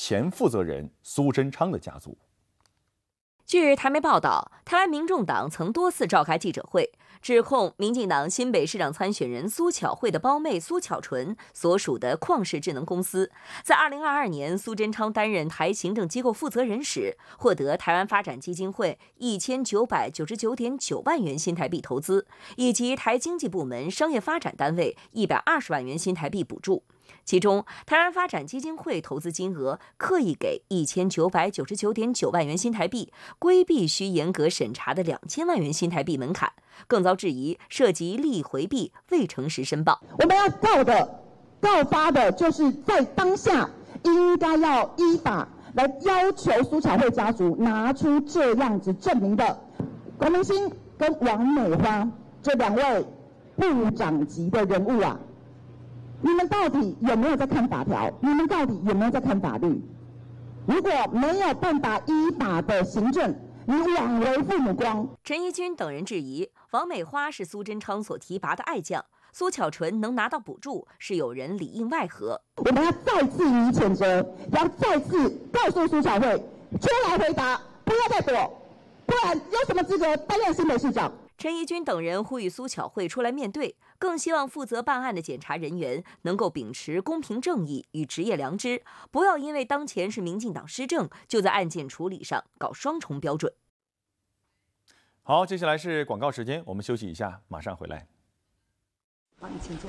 前负责人苏贞昌的家族。 据台媒报道，台湾民众党曾多次召开记者会，指控民进党新北市长参选人苏巧慧的胞妹苏巧纯所属的旷视智能公司，在2022年苏贞昌担任台行政机构负责人时，获得台湾发展基金会1999.9万元新台币投资，以及台经济部门商业发展单位120万元新台币补助。其中，台湾发展基金会投资金额刻意给1999.9万元新台币，规避需严格审查的2000万元新台币门槛，更遭质疑涉及利益回避、未诚实申报。 我们要告发的就是在当下应该要依法来要求苏巧慧家族拿出这样子证明的。龚明鑫跟王美花这2位部长级的人物啊，你们到底有没有在看法条？你们到底有没有在看法律？如果没有办法依法的行政，你枉为父母光。 陈怡君等人质疑，王美花是苏贞昌所提拔的爱将，苏巧纯能拿到补助是有人里应外合。 我们要再次予以谴责，要再次告诉苏巧慧出来回答，不要再躲，不然有什么资格担任新北市长？ 陈怡君等人呼吁苏巧慧出来面对，更希望负责办案的检察人员能够秉持公平正义与职业良知，不要因为当前是民进党施政，就在案件处理上搞双重标准。 好，接下来是广告时间，我们休息一下，马上回来。 好，你请坐。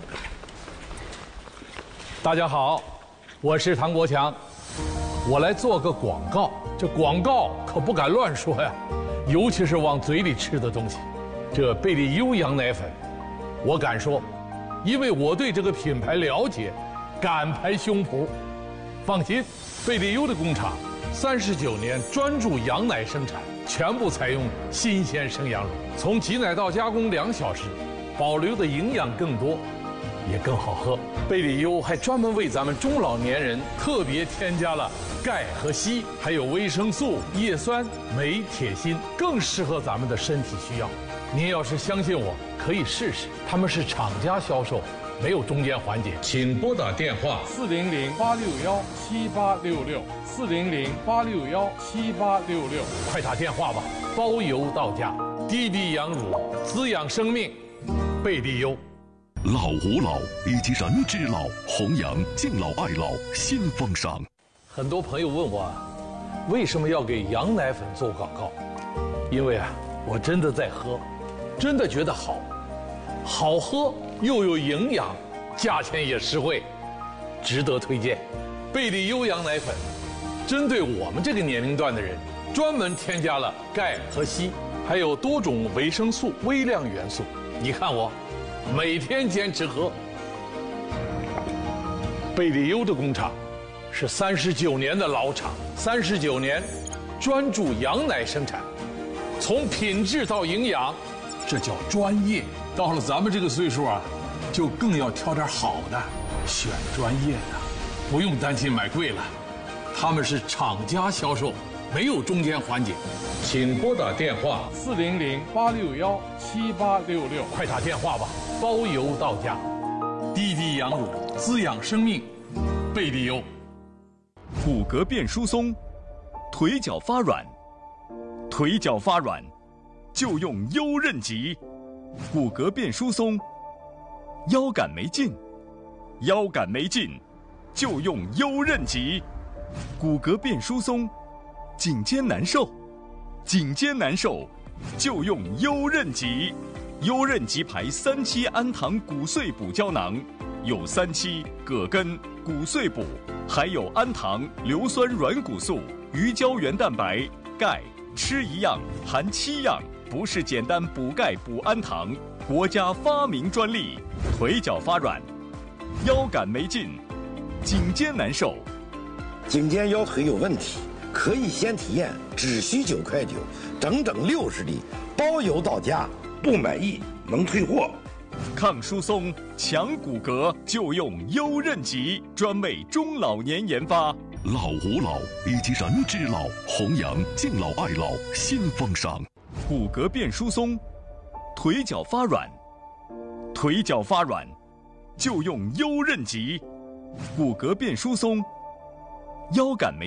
大家好，我是唐国强，我来做个广告。这广告可不敢乱说呀，尤其是往嘴里吃的东西。这贝利优羊奶粉，我敢说，因为我对这个品牌了解，敢拍胸脯。放心，贝利优的工厂39年专注羊奶生产，全部采用新鲜生羊乳，从挤奶到加工2小时，保留的营养更多，也更好喝。贝利优还专门为咱们中老年人特别添加了钙和硒，还有维生素、叶酸、镁、铁、锌，更适合咱们的身体需要。您要是相信我，可以试试。他们是厂家销售，没有中间环节。请拨打电话400-861-7866，400-861-7866，快打电话吧，包邮到家。滴滴羊乳，滋养生命，贝利优。 老吾老以及人之老，弘扬敬老爱老新风尚。 很多朋友问我，为什么要给羊奶粉做广告？因为我真的在喝，真的觉得好，好喝又有营养，价钱也实惠，值得推荐。贝利优羊奶粉，针对我们这个年龄段的人，专门添加了钙和硒，还有多种维生素、微量元素。你看我，每天坚持喝。贝利优的工厂是39年的老厂，39年专注羊奶生产，从品质到营养，这叫专业。到了咱们这个岁数就更要挑点好的，选专业的，不用担心买贵了。他们是厂家销售，没有中间环节。请拨打电话400-861-7866，快打电话吧，包邮到家。滴滴羊乳，滋养生命，贝利优。 骨骼变疏松，腿脚发软，腿脚发软就用优韧极。骨骼变疏松，腰杆没劲，腰杆没劲就用优韧极。骨骼变疏松，颈肩难受，颈肩难受就用优韧极。优韧极牌3期氨糖骨碎补胶囊，有3期、葛根、骨碎补，还有氨糖、硫酸软骨素、鱼胶原蛋白、钙，吃一样含7样，不是简单补钙补氨糖，国家发明专利。腿脚发软，腰杆没劲，颈肩难受， 颈肩腰腿有问题，可以先体验，只需9.9块，整整60粒，包邮到家，不满意能退货。 抗疏松、强骨骼就用优韧极，专为中老年研发。 老吾老以及人之老，弘扬敬老爱老新风尚。 骨骼变疏松，腿脚发软，腿脚发软就用优韧极。骨骼变疏松，腰杆没